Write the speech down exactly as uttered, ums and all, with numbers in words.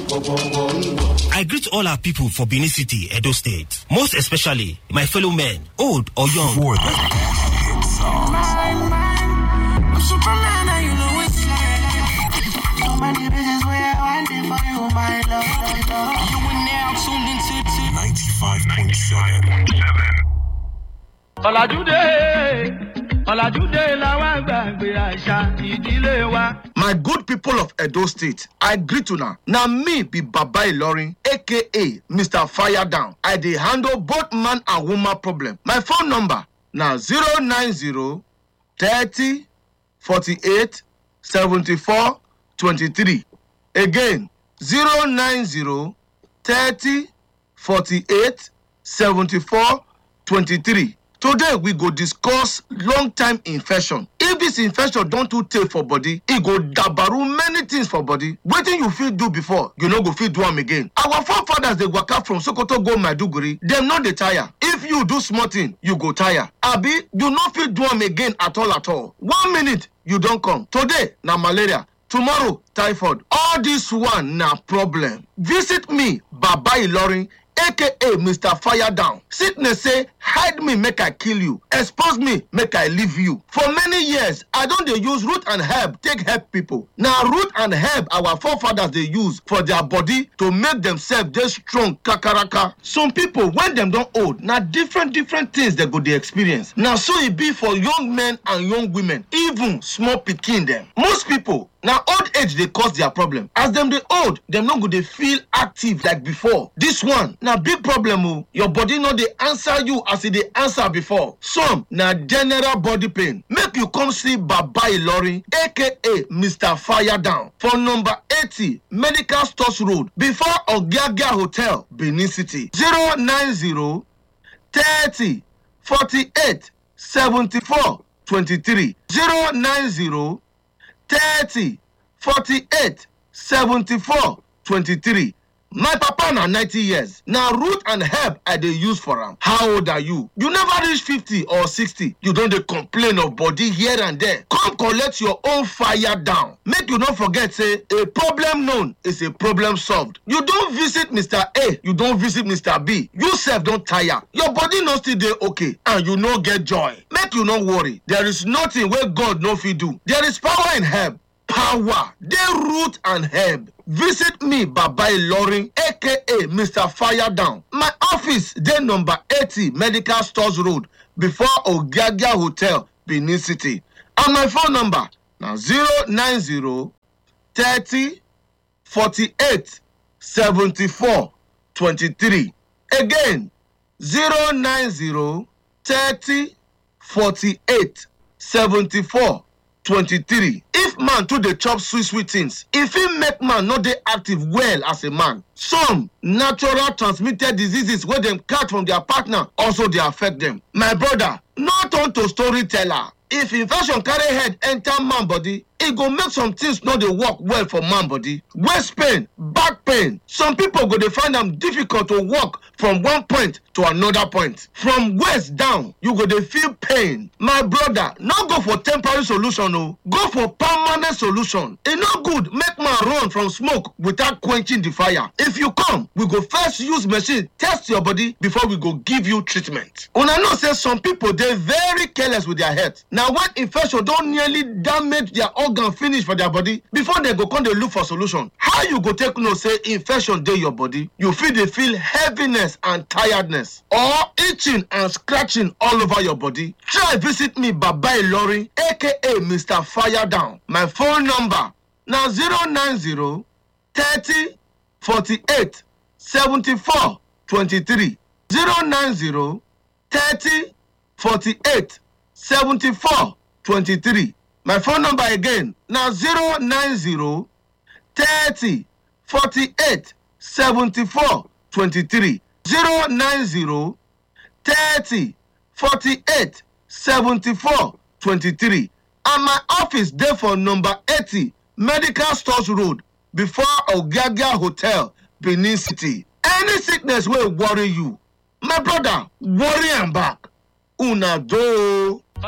I greet all our people for Benin City, Edo State, most especially my fellow men, old or young. For the hit songs. I'm Superman and you know it's like so many bitches where I waiting for you, my love. You are now tuned into ninety-five point seven. My good people of Edo State, I greet you now. Now me be Baba Ilorin, aka Mister Fire Down. I dey handle both man and woman problem. My phone number now zero nine zero thirty forty-eight seventy-four twenty-three. Again zero nine zero thirty forty-eight seventy-four twenty-three. Today we go discuss long time infection. If this infection don't too take for body, it go dabaru many things for body. Wetin you fit do before, you no go fit do am again. Our forefathers they waka from Sokoto go Maiduguri, them no dey tire. If you do small thing, you go tire. Abi, you no fit do am again at all at all. One minute you don't come. Today na malaria. Tomorrow typhoid. All this one na problem. Visit me, Baba Ilorin, aka Mister Fire Down. Sickness say, hide me, make I kill you. Expose me, make I leave you. For many years, I don't dey use root and herb take help people. Now, root and herb our forefathers they use for their body to make themselves just strong kakaraka. Some people, when them don't old, now different different things they go they experience. Now, so it be for young men and young women, even small pikin them. Most people, now old age they cause their problem. As them they old, them not go they feel active like before. This one now big problem. Oh, your body not they answer you as it they answer before. Some now general body pain. Make you come see Baba Ilorin, aka Mister Fire Down, for number eighty Medical Stores Road, before Ogiagia Hotel, Benin City. Zero nine zero thirty forty-eight seventy-four twenty-three. Zero nine zero thirty forty-eight seventy-four twenty-three. My papa na ninety years. Now root and herb I dey use for am. How old are you? You never reach fifty or sixty. You don't dey complain of body here and there. Come collect your own Fire Down. Make you not forget say a problem known is a problem solved. You don't visit Mister A, you don't visit Mister B. You self don't tire. Your body no still dey okay and you no get joy. Make you not worry. There is nothing where God no fit do. There is power in herb. Power, they root and herb. Visit me, Baba Ilorin, aka Mister Fire Down. My office, they number eighty Medical Stores Road, before Ogiagia Hotel, Benin City. And my phone number now zero nine zero thirty forty-eight seventy-four twenty-three. Again, zero nine zero thirty forty-eight seventy-four twenty-three. If man too dey chop sweet sweet things, if he make man not dey active well as a man, some natural transmitted diseases wey dem catch from their partner also dey affect them. My brother, not turn to storyteller. If infection carry head enter man body, it go make some things not dey work well for man body. Waist pain, back pain. Some people go dey find them difficult to walk from one point to another point. From waist down, you go dey feel pain. My brother, not go for temporary solution, no. Go for permanent solution. It no good make man run from smoke without quenching the fire. If you come, we go first use machine test your body before we go give you treatment. Una know say some people they very careless with their health. Now when infection don't nearly damage their organ finish for their body, before they go come they look for solution. How you go take no say infection dey your body? You feel they feel heaviness and tiredness, or itching and scratching all over your body. Try visit me, Baba Ilorin, aka Mister Fire Down. My phone number now zero nine zero thirty forty-eight seventy-four twenty-three. Zero nine zero thirty forty-eight seventy-four twenty-three. My phone number again now zero nine zero thirty forty-eight seventy-four twenty-three. Zero nine zero thirty forty-eight seventy-four twenty-three. And my office there for number eighty Medical Stores Road, before Ogiagia Hotel, Benin City. Any sickness will worry you, my brother, worry am back. Una do.